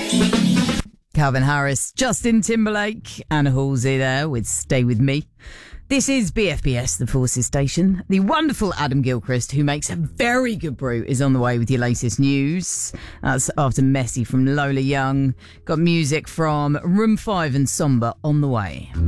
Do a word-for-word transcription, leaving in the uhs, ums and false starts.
Calvin Harris, Justin Timberlake, Anna Halsey there with Stay With Me. This is B F B S, the Forces Station. The wonderful Adam Gilchrist, who makes a very good brew, is on the way with your latest news. That's after Messy from Lola Young. Got music from Room five and Somber on the way.